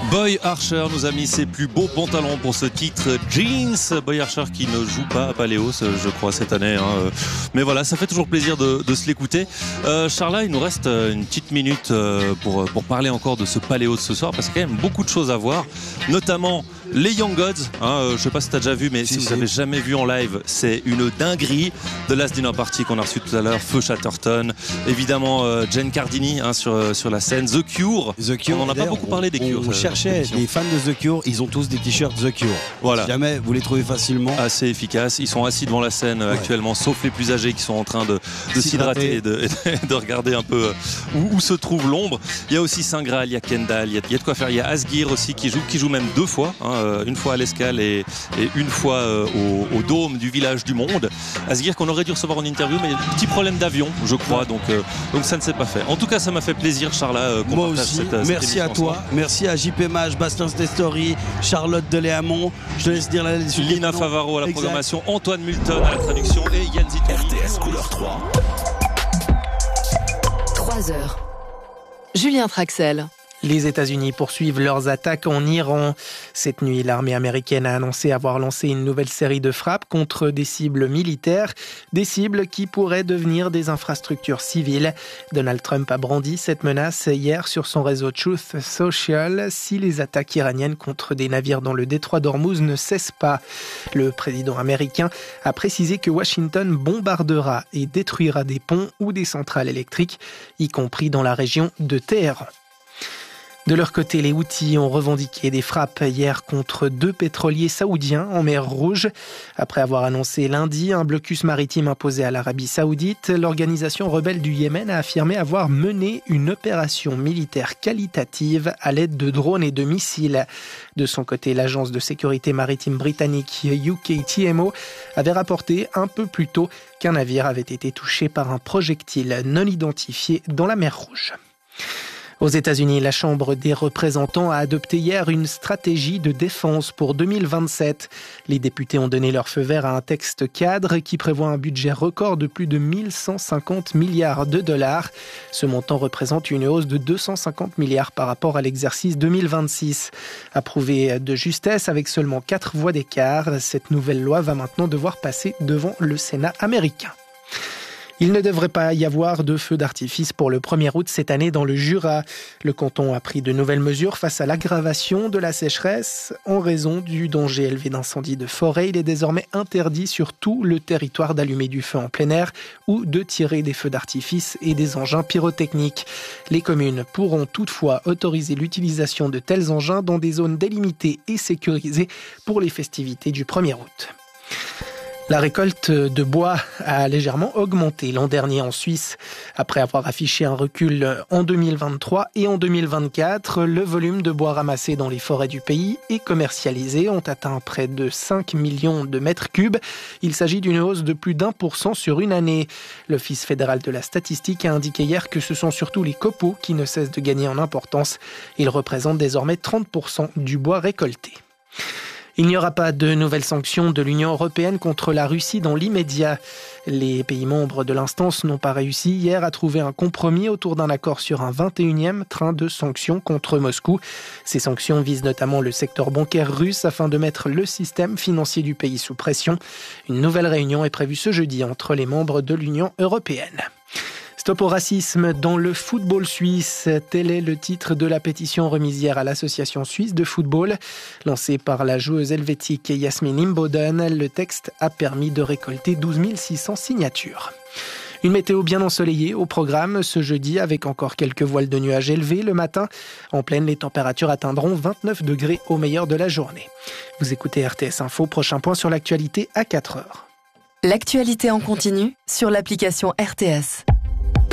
Boy Archer nous a mis ses plus beaux pantalons pour ce titre Jeans. Boy Archer qui ne joue pas à Paléos, je crois, cette année. Mais voilà, ça fait toujours plaisir de se l'écouter. Charla, il nous reste une petite minute pour parler encore de ce Paléos ce soir, parce qu'il y a quand même beaucoup de choses à voir, notamment les Young Gods. Je sais pas si tu as déjà vu, mais si vous n'avez jamais vu en live, c'est une dinguerie. The Last Dinner Party qu'on a reçu tout à l'heure, Feu Chatterton, évidemment Jen Cardini sur la scène, The Cure. On n'en a pas beaucoup parlé des Cure. On cherchait les fans de The Cure, ils ont tous des t-shirts The Cure. Voilà. Si jamais vous les trouvez facilement. Assez efficaces. Ils sont assis devant la scène actuellement, sauf les plus âgés qui sont en train de s'hydrater et de regarder un peu où se trouve l'ombre. Il y a aussi Saint Graal, il y a Kendall, il y a de quoi faire. Il y a Asgir aussi qui joue même deux fois. Une fois à l'Escale et une fois au Dôme du Village du Monde. Asgir qu'on aurait dû recevoir en interview, mais petit problème d'avion, je crois, donc ça ne s'est pas fait. En tout cas, ça m'a fait plaisir, Charla. Moi aussi, merci à toi, merci à JP Mage, Bastien Testori, Charlotte Deléamont. Je te laisse dire la liste. Lina Favaro à la programmation, Antoine Multon à la traduction et Yann Zitouni. RTS Couleur 3. 3 heures. Julien Traxel. Les États-Unis poursuivent leurs attaques en Iran. Cette nuit, l'armée américaine a annoncé avoir lancé une nouvelle série de frappes contre des cibles militaires, des cibles qui pourraient devenir des infrastructures civiles. Donald Trump a brandi cette menace hier sur son réseau Truth Social si les attaques iraniennes contre des navires dans le détroit d'Ormuz ne cessent pas. Le président américain a précisé que Washington bombardera et détruira des ponts ou des centrales électriques, y compris dans la région de Téhéran. De leur côté, les Houthis ont revendiqué des frappes hier contre 2 pétroliers saoudiens en mer Rouge. Après avoir annoncé lundi un blocus maritime imposé à l'Arabie Saoudite, l'organisation rebelle du Yémen a affirmé avoir mené une opération militaire qualitative à l'aide de drones et de missiles. De son côté, l'agence de sécurité maritime britannique UKTMO avait rapporté un peu plus tôt qu'un navire avait été touché par un projectile non identifié dans la mer Rouge. Aux États-Unis, la Chambre des représentants a adopté hier une stratégie de défense pour 2027. Les députés ont donné leur feu vert à un texte cadre qui prévoit un budget record de plus de 1150 milliards de dollars. Ce montant représente une hausse de 250 milliards par rapport à l'exercice 2026. Approuvé de justesse avec seulement 4 voix d'écart, cette nouvelle loi va maintenant devoir passer devant le Sénat américain. Il ne devrait pas y avoir de feux d'artifice pour le 1er août cette année dans le Jura. Le canton a pris de nouvelles mesures face à l'aggravation de la sécheresse. En raison du danger élevé d'incendie de forêt, il est désormais interdit sur tout le territoire d'allumer du feu en plein air ou de tirer des feux d'artifice et des engins pyrotechniques. Les communes pourront toutefois autoriser l'utilisation de tels engins dans des zones délimitées et sécurisées pour les festivités du 1er août. La récolte de bois a légèrement augmenté l'an dernier en Suisse. Après avoir affiché un recul en 2023 et en 2024, le volume de bois ramassé dans les forêts du pays et commercialisé ont atteint près de 5 millions de mètres cubes. Il s'agit d'une hausse de plus d'1% sur une année. L'Office fédéral de la statistique a indiqué hier que ce sont surtout les copeaux qui ne cessent de gagner en importance. Ils représentent désormais 30% du bois récolté. Il n'y aura pas de nouvelles sanctions de l'Union européenne contre la Russie dans l'immédiat. Les pays membres de l'instance n'ont pas réussi hier à trouver un compromis autour d'un accord sur un 21e train de sanctions contre Moscou. Ces sanctions visent notamment le secteur bancaire russe afin de mettre le système financier du pays sous pression. Une nouvelle réunion est prévue ce jeudi entre les membres de l'Union européenne. Stop au racisme dans le football suisse. Tel est le titre de la pétition remise hier à l'Association suisse de football. Lancée par la joueuse helvétique Yasmin Imboden, le texte a permis de récolter 12 600 signatures. Une météo bien ensoleillée au programme ce jeudi avec encore quelques voiles de nuages élevés le matin. En pleine, les températures atteindront 29 degrés au meilleur de la journée. Vous écoutez RTS Info, prochain point sur l'actualité à 4h. L'actualité en continu sur l'application RTS.